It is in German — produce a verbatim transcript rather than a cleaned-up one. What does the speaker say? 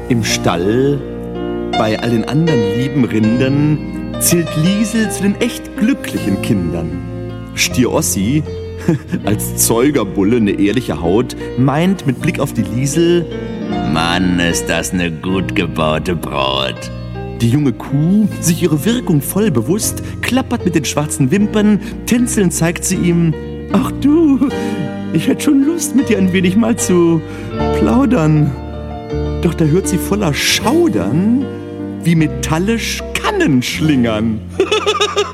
Im Stall, bei all den anderen lieben Rindern, zählt Liesel zu den echt glücklichen Kindern. Stier Ossi, als Zeugerbulle ne ehrliche Haut, meint mit Blick auf die Liesel: Mann, ist das ne gut gebaute Braut. Die junge Kuh, sich ihre Wirkung voll bewusst, klappert mit den schwarzen Wimpern, tänzelnd zeigt sie ihm: Ach du, ich hätte schon Lust, mit dir ein wenig mal zu plaudern. Doch da hört sie voller Schaudern, wie metallisch Kannen schlingern.